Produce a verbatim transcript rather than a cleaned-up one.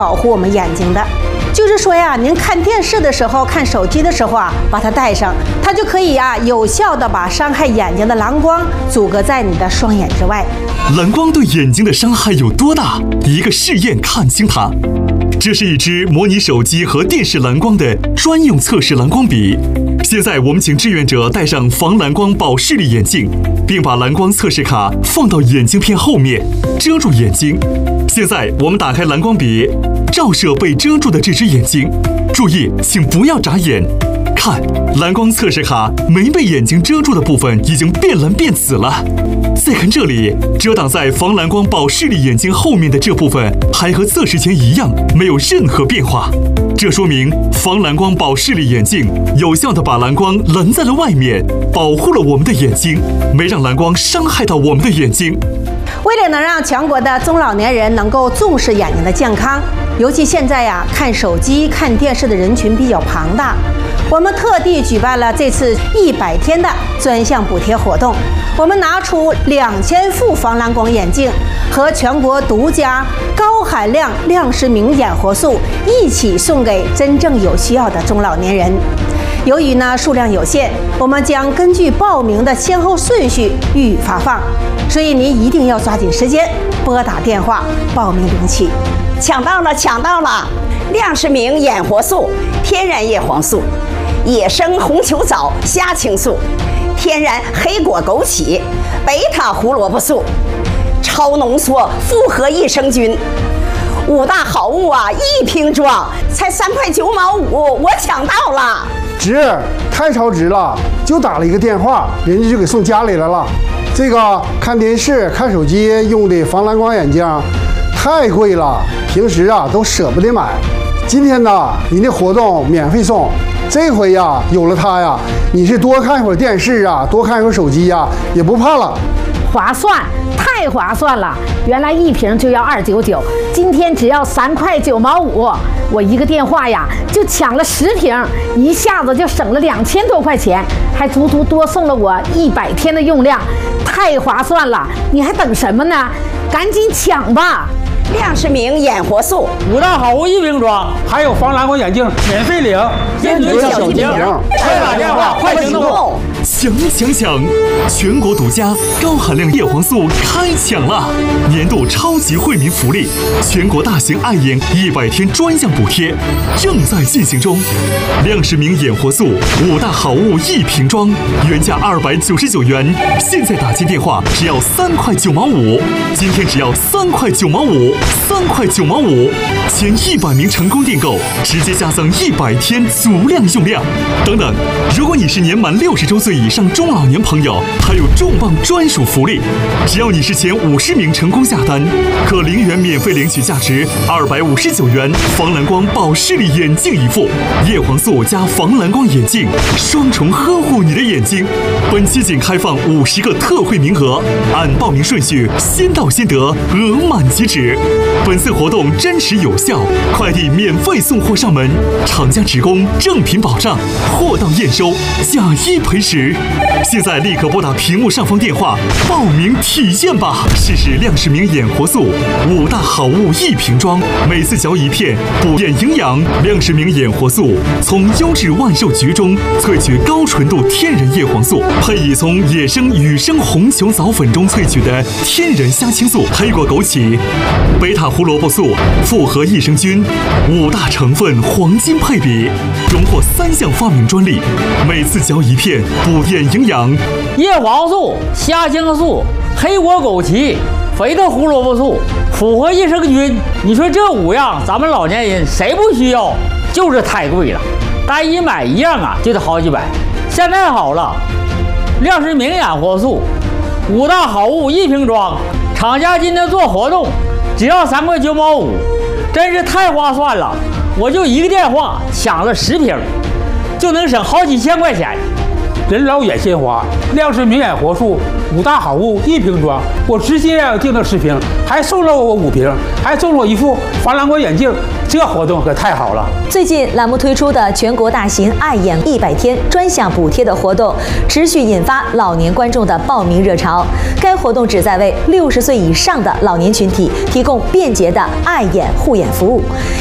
保护我们眼睛的。就是说呀，您看电视的时候、看手机的时候啊，把它戴上，它就可以呀，有效的把伤害眼睛的蓝光阻隔在你的双眼之外。 蓝光对眼睛的伤害有多大？一个试验看清它。这是一支模拟手机和电视蓝光的专用测试蓝光笔。现在我们请志愿者戴上防蓝光保视力眼镜，并把蓝光测试卡放到眼镜片后面，遮住眼睛。现在我们打开蓝光笔，照射被遮住的这只眼睛。注意，请不要眨眼。看，蓝光测试卡没被眼睛遮住的部分已经变蓝变紫了。再看这里，遮挡在防蓝光保视力眼镜后面的这部分还和测试前一样，没有任何变化。这说明防蓝光保视力眼镜有效地把蓝光拦在了外面，保护了我们的眼睛，没让蓝光伤害到我们的眼睛。 为了能让全国的中老年人能够重视眼睛的健康，尤其现在呀，看手机、看电视的人群比较庞大，我们特地举办了这次一百天的专项补贴活动。我们拿出两千副防蓝光眼镜和全国独家高含量亮视明眼活素一起送给真正有需要的中老年人。由于呢数量有限，我们将根据报名的先后顺序予以发放，所以您一定要抓紧时间拨打电话报名领取。 抢到了，抢到了！亮视明眼活素、天然叶黄素、野生红球藻虾青素、天然黑果枸杞、贝塔胡萝卜素、超浓缩复合益生菌，五大好物啊！一瓶装才三块九毛五，我抢到了！ 值，太超值了！就打了一个电话，人家就给送家里来了。这个看电视、看手机用的防蓝光眼镜太贵了，平时啊都舍不得买。今天呢，您的活动免费送。这回呀，有了它呀，你是多看一会儿电视啊，多看一会儿手机呀，也不怕了。 划算，太划算了！原来一瓶就要二九九，今天只要三块九毛五。我一个电话呀，就抢了十瓶，一下子就省了两千多块钱，还足足多送了我一百天的用量，太划算了！你还等什么呢？赶紧抢吧！ 亮视明眼活素五大好物一瓶装，还有防蓝光眼镜免费领，坚决小提瓶，快打电话，快行动！ 抢抢抢！全国独家高含量叶黄素开抢了！年度超级惠民福利，全国大型爱眼一百天专项补贴正在进行中。亮视明眼活素五大好物一瓶装，原价二百九十九元，现在打进电话只要三块九毛五，今天只要三块九毛五，三块九毛五，前一百名成功订购，直接加赠一百天足量用量。等等，如果你是年满六十周岁以上中老年朋友，还有重磅专属福利，只要你是前五十名成功下单，可零元免费领取价值二百五十九元防蓝光保视力眼镜一副，叶黄素加防蓝光眼镜，双重呵护你的眼睛。本期仅开放五十个特惠名额，按报名顺序先到先得，额满即止。本次活动真实有效，快递免费送货上门，厂家直供正品保障，货到验收，假一赔十。现在立刻拨打屏幕上方电话报名体验吧！试试亮视明眼活素五大好物一瓶装，每次嚼一片，补眼营养。亮视明眼活素从优质万寿菊中萃取高纯度天然叶黄素，配以从野生野生红球藻粉中萃取的天然虾青素、黑果枸杞、贝塔胡萝卜素、复合益生菌，五大成分黄金配比，荣获三项发明专利。每次嚼一片，补眼营养。 叶黄素、虾青素、黑果枸杞、肥的胡萝卜素、复合益生菌，你说这五样咱们老年人谁不需要？就是太贵了，单一买一样啊就得好几百。现在好了，亮视明眼活素五大好物一瓶装，厂家今天做活动只要三块九毛五，真是太划算了！我就一个电话抢了十瓶，就能省好几千块钱。 人老眼鲜花，亮视明眼活素，五大好物一瓶装，我直接订了十瓶，还送了我五瓶，还送了我一副防蓝光眼镜，这活动可太好了。 最近栏目推出的全国大型爱眼一百天专项补贴的活动，持续引发老年观众的报名热潮。该活动旨在为六十岁以上的老年群体提供便捷的爱眼护眼服务。